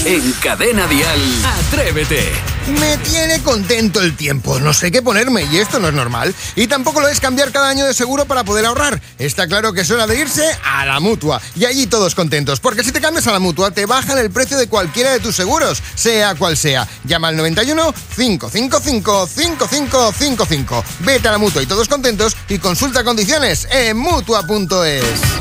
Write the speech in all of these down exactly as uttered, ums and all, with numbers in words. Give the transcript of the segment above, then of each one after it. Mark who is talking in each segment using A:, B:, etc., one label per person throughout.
A: En Cadena Dial, Atrévete.
B: Me tiene contento el tiempo, no sé qué ponerme y esto no es normal. Y tampoco lo es cambiar cada año de seguro para poder ahorrar. Está claro que es hora de irse a la Mutua. Y allí todos contentos, porque si te cambias a la Mutua te bajan el precio de cualquiera de tus seguros, sea cual sea. Llama al noventa y uno, cinco cinco cinco, cinco cinco cinco cinco. Vete a la Mutua y todos contentos y consulta condiciones en Mutua punto es.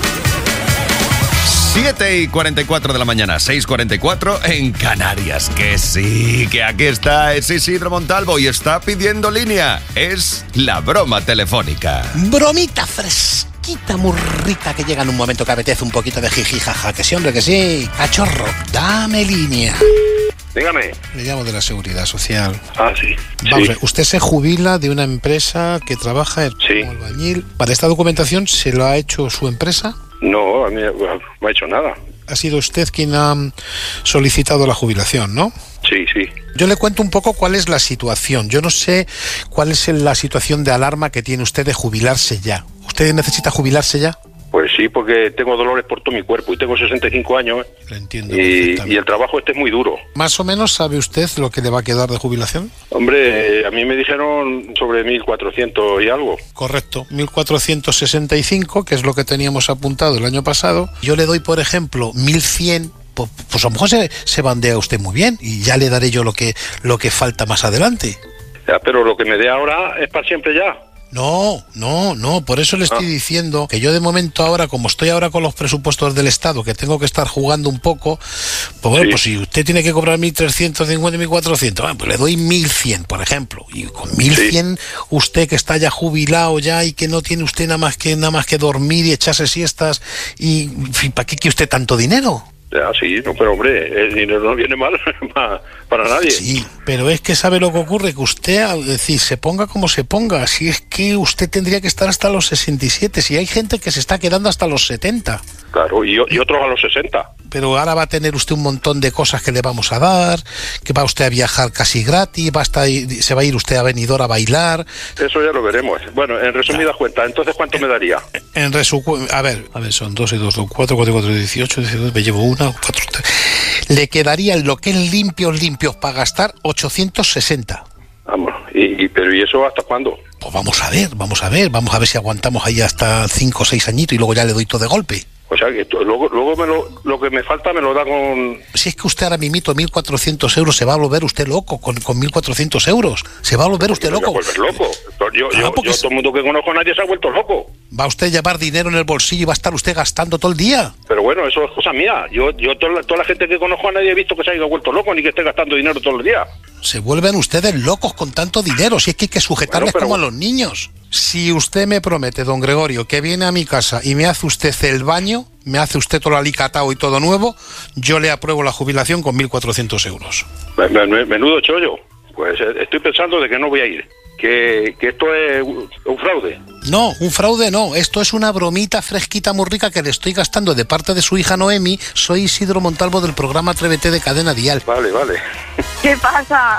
C: siete y cuarenta y cuatro de la mañana, seis y cuarenta y cuatro en Canarias. Que sí, que aquí está, es Isidro Montalvo y está pidiendo línea. Es la broma telefónica.
D: Bromita fresquita, muy rica, que llega en un momento que apetece un poquito de jiji, jaja. Que sí, hombre, que sí. Cachorro, dame línea.
E: Dígame.
D: Le llamo de la Seguridad Social.
E: Ah, sí.
D: Vamos
E: sí.
D: a ver, usted se jubila de una empresa que trabaja
E: sí.
D: como albañil. ¿Para esta documentación se lo ha hecho su empresa?
E: No, a mí no ha hecho nada.
D: Ha sido usted quien ha solicitado la jubilación, ¿no?
E: Sí, sí.
D: Yo le cuento un poco cuál es la situación. Yo no sé cuál es la situación de alarma que tiene usted de jubilarse ya. ¿Usted necesita jubilarse ya?
E: Pues sí, porque tengo dolores por todo mi cuerpo y tengo sesenta y cinco años.
D: Lo entiendo.
E: Y, y el trabajo este es muy duro.
D: ¿Más o menos sabe usted lo que le va a quedar de jubilación?
E: Hombre, eh, a mí me dijeron sobre mil cuatrocientos y algo.
D: Correcto, mil cuatrocientos sesenta y cinco, que es lo que teníamos apuntado el año pasado. Yo le doy, por ejemplo, mil cien. Pues, pues a lo mejor se, se bandea usted muy bien y ya le daré yo lo que, lo que falta más adelante.
E: Ya, pero lo que me dé ahora es para siempre ya.
D: No, no, no, por eso le estoy ah. diciendo que yo de momento ahora, como estoy ahora con los presupuestos del Estado, que tengo que estar jugando un poco, pues bueno, sí. pues si usted tiene que cobrar mil trescientos cincuenta y mil cuatrocientos, bueno, pues le doy mil cien, por ejemplo, y con mil cien sí. usted que está ya jubilado ya y que no tiene usted nada más que nada más que dormir y echarse siestas, y en fin, ¿para qué quiere usted tanto dinero?
E: Ya, sí, no, pero hombre, el dinero no viene mal para, para nadie.
D: Sí, pero es que sabe lo que ocurre, que usted, es decir, se ponga como se ponga, si es que usted tendría que estar hasta los sesenta y siete, si hay gente que se está quedando hasta los setenta.
E: Claro, y, y otros a los sesenta.
D: Pero ahora va a tener usted un montón de cosas que le vamos a dar, que va usted a viajar casi gratis, va a estar, se va a ir usted a Benidorm a bailar.
E: Eso ya lo veremos. Bueno, en resumidas claro. cuentas, entonces, ¿cuánto me daría?
D: En resu a ver, a ver, son dos y dos, dos, cuatro, cuatro, cuatro, dieciocho, dieciocho, me llevo una, cuatro, tres. Le quedaría lo que es limpios, limpios para gastar ochocientos sesenta.
E: Vamos, y, y, pero ¿y eso hasta cuándo?
D: Pues vamos a ver, vamos a ver, vamos a ver si aguantamos ahí hasta cinco o seis añitos y luego ya le doy todo de golpe.
E: O sea, que esto, luego, luego me lo, lo que me falta me lo da con...
D: Si es que usted ahora mismito mil cuatrocientos euros, se va a volver usted loco con, con mil cuatrocientos euros. Se va a volver usted loco.
E: ¿Se va a volver loco? Yo, claro, yo, yo todo el mundo que conozco, nadie se ha vuelto loco.
D: Va usted a llevar dinero en el bolsillo y va a estar usted gastando todo el día.
E: Pero bueno, eso es cosa mía. Yo, yo toda, la, toda la gente que conozco, a nadie he visto que se haya vuelto loco ni que esté gastando dinero todo el día.
D: Se vuelven ustedes locos con tanto dinero. Si es que hay que sujetarles bueno, pero... como a los niños. Si usted me promete, don Gregorio, que viene a mi casa y me hace usted el baño, me hace usted todo alicatado y todo nuevo, yo le apruebo la jubilación con mil cuatrocientos euros.
E: Menudo chollo. Pues estoy pensando de que no voy a ir. Que, que esto es un fraude.
D: No, un fraude no. Esto es una bromita fresquita muy rica que le estoy gastando de parte de su hija Noemi. Soy Isidro Montalvo del programa Atrévete de Cadena Dial.
E: Vale, vale.
F: ¿Qué pasa?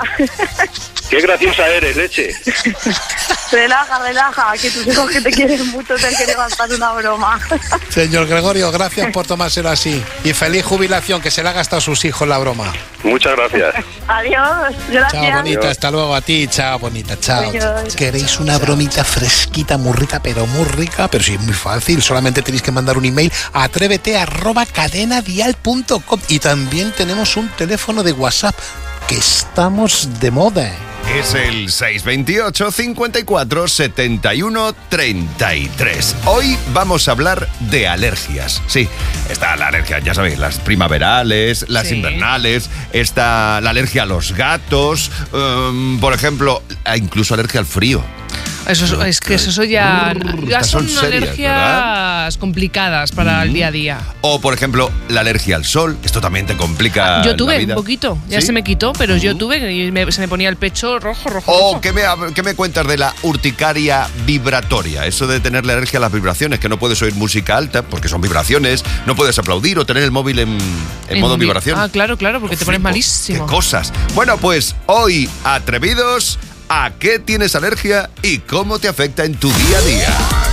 E: Qué graciosa eres, leche.
F: Relaja, relaja, que tus hijos que te quieren mucho te han querido gastar una broma.
D: Señor Gregorio, gracias por tomárselo así. Y feliz jubilación, que se le ha gastado a sus hijos la broma.
E: Muchas gracias.
F: Adiós, gracias.
D: Chao, bonita,
E: Adiós.
D: Hasta luego a ti. Chao, bonita, chao.
F: Adiós.
D: ¿Queréis una bromita fresquita, muy rica, pero muy rica? Pero sí, es muy fácil. Solamente tenéis que mandar un email a atrévete arroba cadenadial punto com. Y también tenemos un teléfono de WhatsApp, que estamos de moda.
C: Es el seis veintiocho, cincuenta y cuatro, setenta y uno, treinta y tres. Hoy vamos a hablar de alergias. Sí, está la alergia, ya sabéis, las primaverales, las sí. invernales, está la alergia a los gatos, um, por ejemplo, incluso alergia al frío.
G: Eso es, es que eso ya, ya son, son serias, alergias ¿verdad? Complicadas para mm. el día a día.
C: O, por ejemplo, la alergia al sol. Esto también te complica
G: Yo tuve
C: la vida.
G: un poquito, ya ¿Sí? se me quitó, pero uh-huh. yo tuve y me, se me ponía el pecho rojo, rojo.
C: O,
G: rojo.
C: ¿qué me, ¿qué me cuentas de la urticaria vibratoria? Eso de tenerle alergia a las vibraciones, que no puedes oír música alta porque son vibraciones, no puedes aplaudir o tener el móvil en, en, en modo vi- vibración.
G: Ah, claro, claro, porque oh, te pones flipo. malísimo.
C: Qué cosas. Bueno, pues hoy, atrevidos... ¿A qué tienes alergia y cómo te afecta en tu día a día?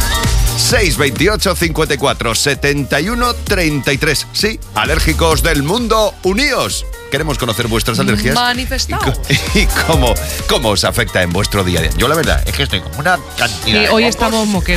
C: seis veintiocho, cincuenta y cuatro, setenta y uno, treinta y tres. Sí, alérgicos del mundo, uníos. Queremos conocer vuestras alergias.
G: Manifestaos.
C: Y, y cómo, cómo os afecta en vuestro día a día. Yo la verdad es que estoy como una cantidad
G: Sí,
C: de
G: hoy
C: mocos.
G: estamos moqueros.